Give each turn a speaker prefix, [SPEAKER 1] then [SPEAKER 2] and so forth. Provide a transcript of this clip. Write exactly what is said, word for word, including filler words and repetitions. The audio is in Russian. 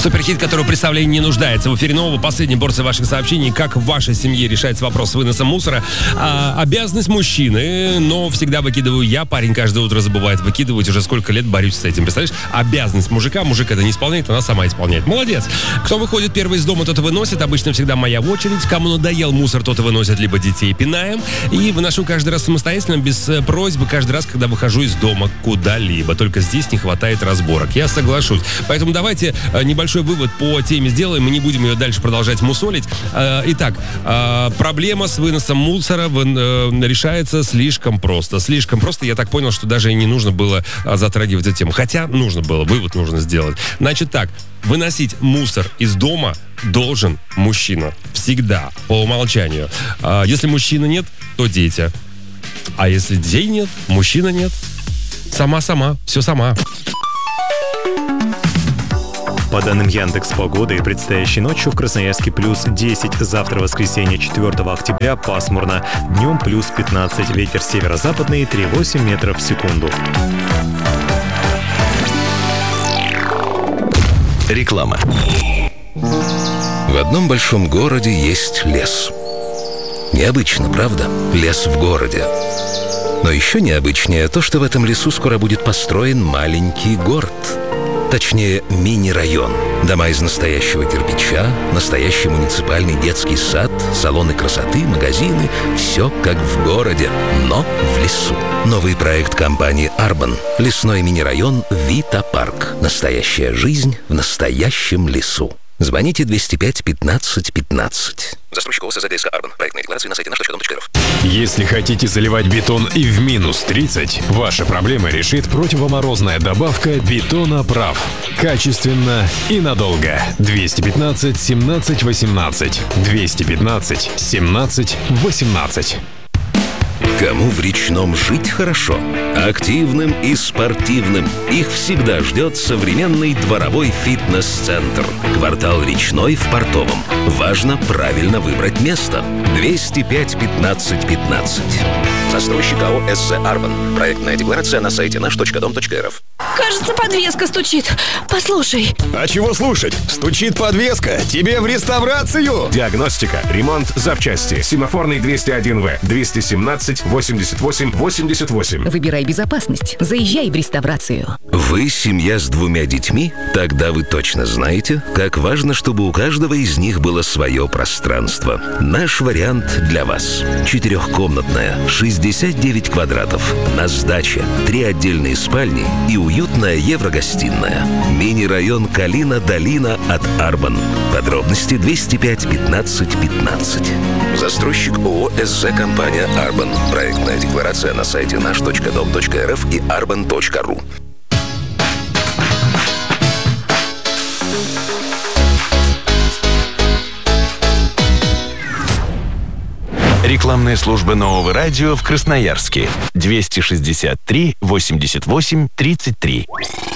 [SPEAKER 1] Суперхит, который в представлении не нуждается. В эфире нового последняя порция ваших сообщений. Как в вашей семье решается вопрос с выносом мусора. А, обязанность мужчины, но всегда выкидываю я. Парень каждое утро забывает выкидывать. Уже сколько лет борюсь с этим. Представляешь? Обязанность мужика. Мужик это не исполняет, она сама исполняет. Молодец. Кто выходит первый из дома, тот и выносит. Обычно всегда моя очередь. Кому надоел мусор, тот и выносит, либо детей пинаем. И выношу каждый раз самостоятельно, без просьбы, каждый раз, когда выхожу из дома куда-либо. Только здесь не хватает разборок. Я соглашусь. Поэтому давайте небольшой вывод по теме сделаем. Мы не будем ее дальше продолжать мусолить. Итак, проблема с выносом мусора решается слишком просто. Слишком просто. Я так понял, что даже и не нужно было затрагивать эту тему. Хотя нужно было. Вывод нужно сделать. Значит так. Выносить мусор из дома должен мужчина. Всегда. По умолчанию. Если мужчины нет, то дети. А если детей нет, мужчина нет. Сама-сама. Все сама.
[SPEAKER 2] По данным Яндекс.Погоды, предстоящей ночью в Красноярске плюс десять, завтра воскресенье четвёртого октября пасмурно, днем плюс пятнадцать, ветер северо-западный три целых восемь десятых метров в секунду.
[SPEAKER 3] Реклама. В одном большом городе есть лес. Необычно, правда? Лес в городе. Но еще необычнее то, что в этом лесу скоро будет построен маленький город. Точнее, мини-район. Дома из настоящего кирпича, настоящий муниципальный детский сад, салоны красоты, магазины. Все как в городе, но в лесу. Новый проект компании Arban. Лесной мини-район Vita Park. Настоящая жизнь в настоящем лесу. Звоните двести пять пятнадцать пятнадцать. Застройщик ОСЗ ДСК Arban. Проектная декларация на сайте наш точка дом точка эр эф.
[SPEAKER 4] Если хотите заливать бетон и в минус тридцать, ваши проблемы решит противоморозная добавка Бетоноправ. Качественно и надолго. двести пятнадцать семнадцать восемнадцать. двести пятнадцать семнадцать восемнадцать.
[SPEAKER 3] Кому в Речном жить хорошо? Активным и спортивным. Их всегда ждет современный дворовой фитнес-центр. Квартал Речной в Портовом. Важно правильно выбрать место. двести пять пятнадцать пятнадцать. Застройщик АО СЗ Arban. Проектная декларация на сайте наш точка дом точка эр эф.
[SPEAKER 5] Кажется, подвеска стучит. Послушай.
[SPEAKER 6] А чего слушать? Стучит подвеска. Тебе в реставрацию.
[SPEAKER 7] Диагностика, ремонт, запчасти. Семафорный двести один вэ, двести семнадцать восемьдесят восемь восемьдесят восемь.
[SPEAKER 5] Выбирай безопасность. Заезжай в реставрацию.
[SPEAKER 3] Вы семья с двумя детьми? Тогда вы точно знаете, как важно, чтобы у каждого из них было свое пространство. Наш вариант для вас. Четырехкомнатная, шестьдесят девять квадратов. На сдаче. Три отдельные спальни и уютная еврогостиная. Мини-район Калина-Долина от Arban. Подробности двести пять пятнадцать пятнадцать. Застройщик ООО СЗ компания Arban. Проектная декларация на сайте наш точка дом точка эр эф и арбан точка ру.
[SPEAKER 4] Рекламная служба нового радио в Красноярске. двести шестьдесят три восемьдесят восемь тридцать три.